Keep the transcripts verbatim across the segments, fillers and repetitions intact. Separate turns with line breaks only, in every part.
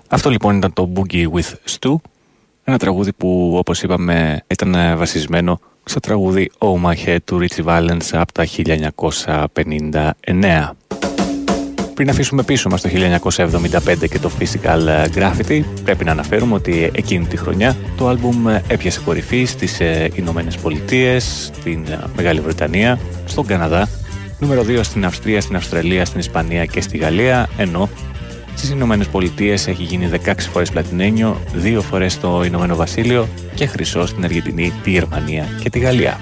Αυτό λοιπόν ήταν το Boogie with Stu, ένα τραγούδι που όπως είπαμε ήταν βασισμένο στο τραγούδι Oh My Head του Ritchie Valens από τα χίλια εννιακόσια πενήντα εννέα. Πριν αφήσουμε πίσω μας το χίλια εννιακόσια εβδομήντα πέντε και το Physical Graffiti, πρέπει να αναφέρουμε ότι εκείνη τη χρονιά το άλμπουμ έπιασε κορυφή στις Ηνωμένες Πολιτείες, στην Μεγάλη Βρετανία, στον Καναδά, νούμερο δύο στην Αυστρία, στην Αυστραλία, στην Ισπανία και στη Γαλλία, ενώ στις Ηνωμένες Πολιτείες έχει γίνει δεκαέξι φορές πλατινένιο, δύο φορές στο Ηνωμένο Βασίλειο και χρυσό στην Αργεντινή, τη Γερμανία και τη Γαλλία.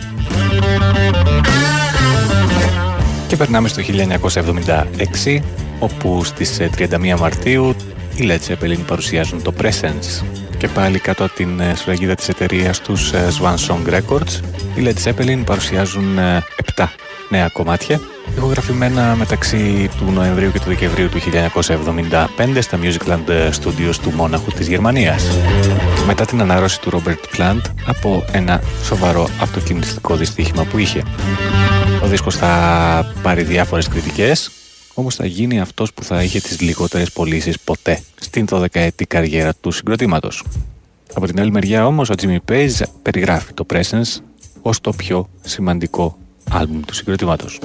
Και περνάμε στο χίλια εννιακόσια εβδομήντα έξι, όπου στις τριάντα μία Μαρτίου οι Led Zeppelin παρουσιάζουν το Presence. Και πάλι κάτω από την σφραγίδα της εταιρείας τους Swan Song Records, οι Led Zeppelin παρουσιάζουν επτά νέα κομμάτια, ηχογραφημένα μεταξύ του Νοεμβρίου και του Δεκεμβρίου του χίλια εννιακόσια εβδομήντα πέντε στα Musicland Studios του Μόναχου της Γερμανίας. Μετά την ανάρρωση του Robert Plant από ένα σοβαρό αυτοκινητιστικό δυστύχημα που είχε. Ο δίσκος θα πάρει διάφορες κριτικές, όμως θα γίνει αυτός που θα είχε τις λιγότερες πωλήσεις ποτέ στην δωδεκαετή καριέρα του συγκροτήματος. Από την άλλη μεριά όμως ο Jimmy Page περιγράφει το Presence ως το πιο σημαντικό άλμπουμ του συγκροτήματος.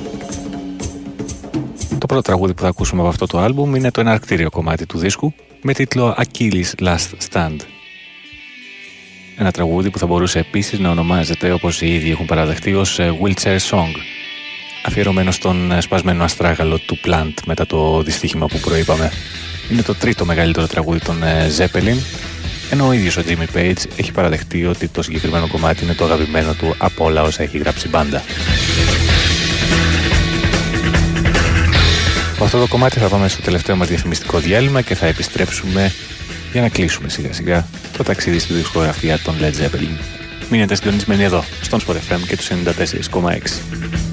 Το πρώτο τραγούδι που θα ακούσουμε από αυτό το άλμπουμ είναι το εναρκτήριο κομμάτι του δίσκου με τίτλο Achilles Last Stand. Ένα τραγούδι που θα μπορούσε επίσης να ονομάζεται, όπως οι ίδιοι έχουν παραδεχτεί, ως Wheelchair Song, αφιερωμένο στον σπασμένο αστράγαλο του Plant μετά το δυστύχημα που προείπαμε. Είναι το τρίτο μεγαλύτερο τραγούδι των Zeppelin, ενώ ο ίδιος ο Jimmy Page έχει παραδεχτεί ότι το συγκεκριμένο κομμάτι είναι το αγαπημένο του από όλα όσα έχει γράψει μπάντα. Από αυτό το κομμάτι θα πάμε στο τελευταίο μας διαφημιστικό διάλειμμα και θα επιστρέψουμε για να κλείσουμε σιγά σιγά το ταξίδι στη δισκογραφία των Led Zeppelin. Μείνετε συντονισμένοι εδώ, στον Sport εφ εμ και τους ενενήντα τέσσερα κόμμα έξι.